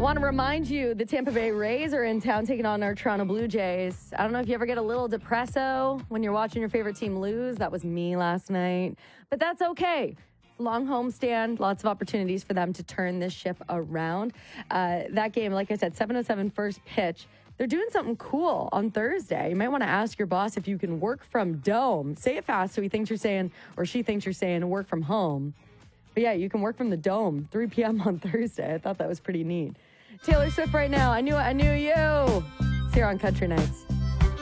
Want to remind you, the Tampa Bay Rays are in town taking on our Toronto Blue Jays. I don't know if you ever get a little depresso when you're watching your favorite team lose. That was me last night. But that's okay. Long homestand, lots of opportunities for them to turn this ship around. That game, like I said, 7:07 first pitch. They're doing something cool on Thursday. You might want to ask your boss if you can work from Dome. Say it fast so he thinks you're saying, or she thinks you're saying, work from home. But yeah, you can work from the Dome, 3 p.m. on Thursday. I thought that was pretty neat. Taylor Swift right now. I knew you. It's here on Country Nights.